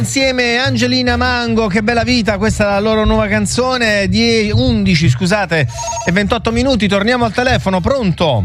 insieme Angelina Mango, Che bella vita, questa è la loro nuova canzone. 11 e 28 minuti, torniamo al telefono, pronto?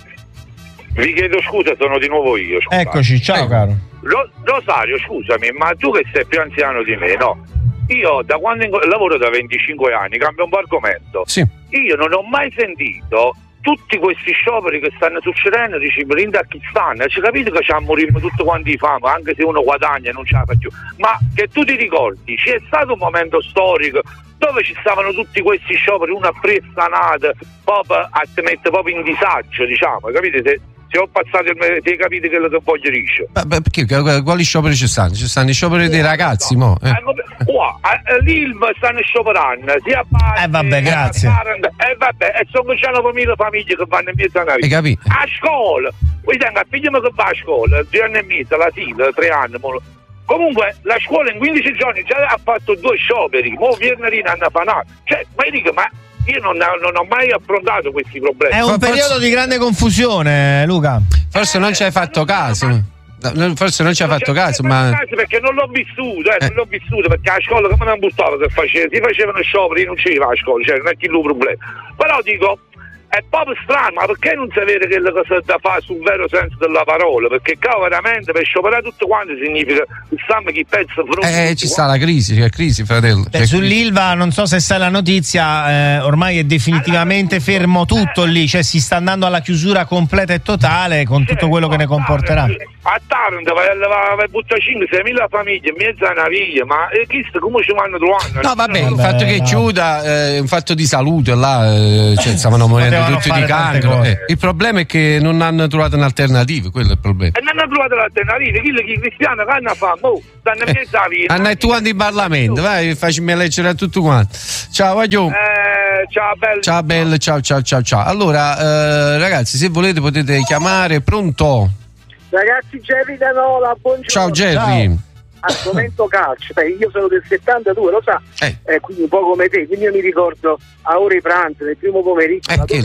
Vi chiedo scusa, sono di nuovo io. Scusate. Eccoci, ciao caro. Rosario, scusami, ma tu che sei più anziano di me, no? Io da quando lavoro da 25 anni, cambio un po' argomento. Sì. Io non ho mai sentito tutti questi scioperi che stanno succedendo, dici, Belinda, chi stanno? Ci capite che ci ammorimo tutti quanti di fame, anche se uno guadagna e non ce la fa più. Ma che tu ti ricordi, c'è stato un momento storico dove ci stavano tutti questi scioperi, una prestanata, proprio a te mette proprio in disagio, diciamo, capite? Se ho passato ti capite quello che voglio dire. Perché quali scioperi ci stanno? Ci stanno i scioperi dei ragazzi, mo? Qua l'Ilva stanno scioperando, sia a vabbè, grazie. E sono 100.000 famiglie che vanno in mezzo a Hai capito? a scuola. Poi tengo a figlio che va a scuola, 2 anni e mezzo, l'asilo, 3 anni. Comunque la scuola in 15 giorni già ha fatto 2 scioperi, mo venerdì hanno fatto. Cioè, ma io dico, ma io non ho mai affrontato questi problemi. È un periodo di grande confusione, Luca. Forse non ci hai fatto caso. Forse non ci hai fatto caso, ma perché non l'ho vissuto, non l'ho vissuto, perché a scuola come non buttavo se si facevano scioperi, io non ci va a scuola, cioè non è che il problema. Però dico, è proprio strano, ma perché non sapere che cosa da fare sul vero senso della parola? Perché qua veramente per scioperare tutto quanto significa che chi pezzo frutto. ci sta la crisi, c'è crisi, fratello. Sull'Ilva non so se sai la notizia, ormai è definitivamente fermo tutto lì, cioè si sta andando alla chiusura completa e totale con tutto quello che ne comporterà. A Taranto vai a buttare 5-6.000 famiglie in mezzo a una via, ma chissà come ci vanno trovando? No, vabbè, il fatto che chiuda è un fatto di salute, là cioè, stavano morendo tutti di cancro. Il problema è che non hanno trovato un'alternativa, quello è il problema. E non hanno trovato l'alternativa, chi cristiano che hanno fatto? Stanno in mezzo a via. Hanno tu in Parlamento, vai, facciami leggere a tutti quanti. Ciao, voglio. Ciao bello. Ciao bello, ciao. Allora, ragazzi, se volete potete chiamare, pronto? Ragazzi, Jerry da Nola, buongiorno. Ciao Jerry. Ciao. Argomento calcio, io sono del 72, lo sa, quindi un po' come te, quindi io mi ricordo a ore di pranzo, nel primo pomeriggio,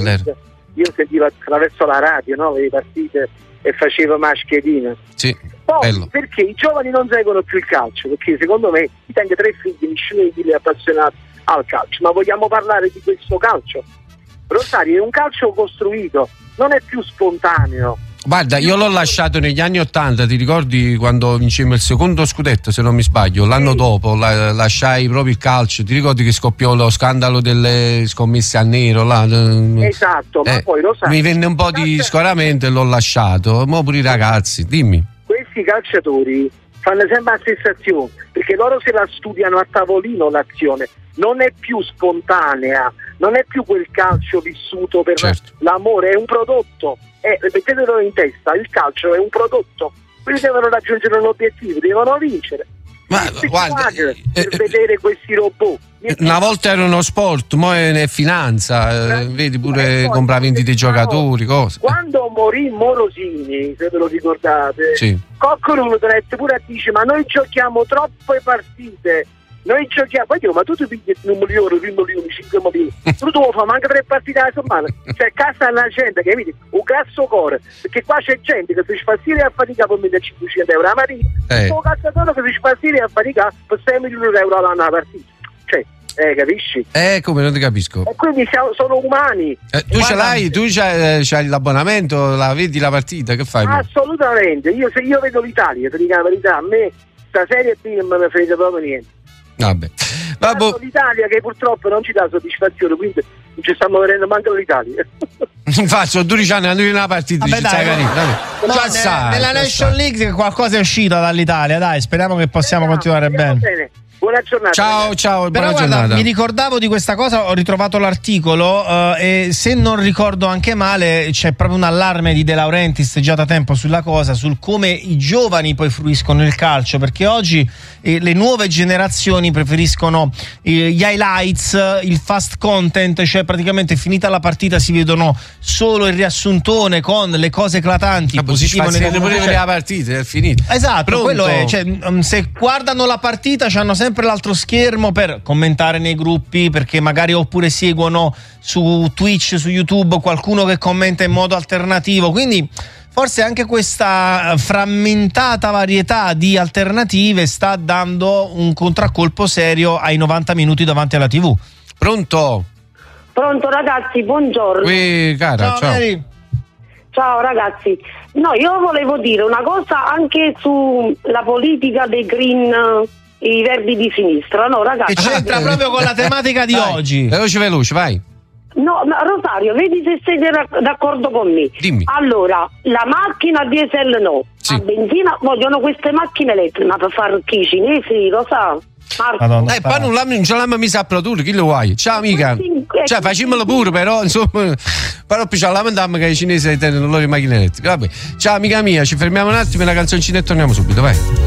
io sentivo attraverso la radio, no, le partite e facevo maschierina. Sì. Poi, bello. perché i giovani non seguono più il calcio? Perché secondo me, io tengo 3 figli, nessuno di appassionati al calcio, ma vogliamo parlare di questo calcio? Rosario, è un calcio costruito, non è più spontaneo. Guarda, io l'ho lasciato negli anni '80, ti ricordi quando vincemmo il secondo scudetto, se non mi sbaglio, l'anno dopo lasciai proprio il calcio, ti ricordi che scoppiò lo scandalo delle scommesse a nero là? Esatto, ma poi lo sai. Mi venne un po' di scoramento e l'ho lasciato, mo pure i ragazzi, dimmi. Questi calciatori fanno sempre la stessa azione, perché loro se la studiano a tavolino l'azione, non è più spontanea, non è più quel calcio vissuto per l'amore, è un prodotto. Mettetelo in testa, il calcio è un prodotto, quindi devono raggiungere un obiettivo, devono vincere. Ma guarda, per vedere questi robot. Una volta era uno sport, ora è finanza, vedi pure compravendite dei giocatori, cose. Quando morì Morosini, se ve lo ricordate, Coccolo dirette pure a dice, ma noi giochiamo troppe partite. Noi giochiamo, ma tu ti pigli 1 milione, 2 milioni, 5 milioni, tu devi fare anche 3 partite alla settimana, cioè casa alla gente che vedi un grasso cuore, perché qua c'è gente che si fa stile a fatica per 1.500 euro a Maria, un cazzatore che si fa stile a fatica per 6 milioni di euro all'anno a partita, cioè, capisci? Come non ti capisco. E quindi sono umani. Tu ce l'hai, tu c'hai l'abbonamento, la vedi la partita, che fai? Assolutamente, se io vedo l'Italia, ti dico la verità, a me sta Serie B non me ne frega proprio niente. Vabbè. L'Italia che purtroppo non ci dà soddisfazione, quindi non ci stiamo vedendo manco l'Italia. Infatti sono 12 anni, non una partita. Nella National League qualcosa è uscito dall'Italia, dai, speriamo che possiamo continuare bene. Buona giornata. Ciao, però buona guarda, giornata. mi ricordavo di questa cosa, ho ritrovato l'articolo e se non ricordo anche male c'è proprio un allarme di De Laurentiis già da tempo sulla cosa, sul come i giovani poi fruiscono il calcio, perché oggi le nuove generazioni preferiscono gli highlights, il fast content, cioè praticamente finita la partita si vedono solo il riassuntone con le cose eclatanti, positivo, pure la partita è finita. Esatto. Pronto? Quello è, cioè, se guardano la partita c'hanno sempre l'altro schermo per commentare nei gruppi, perché magari oppure seguono su Twitch, su YouTube qualcuno che commenta in modo alternativo, quindi forse anche questa frammentata varietà di alternative sta dando un contraccolpo serio ai 90 minuti davanti alla TV. Pronto? Pronto ragazzi, buongiorno. Cara, ciao. Ciao ragazzi. No, io volevo dire una cosa anche sulla politica dei green, i verdi di sinistra, no ragazzi? Che c'entra proprio con la tematica di oggi. Veloce, vai. No, Rosario, vedi se siete d'accordo con me. Dimmi. Allora, la macchina diesel no, sì. A benzina vogliono queste macchine elettriche, ma per fare chi i cinesi, lo sa? Madonna, poi non ce l'hanno messa a produrre, chi lo vuoi? Ciao amica. Cioè facciamolo pure, però insomma. Però poi ci lamentiamo che i cinesi tengono le loro macchine elettriche. Vabbè. Ciao amica mia, ci fermiamo un attimo, una canzoncina e torniamo subito, vai.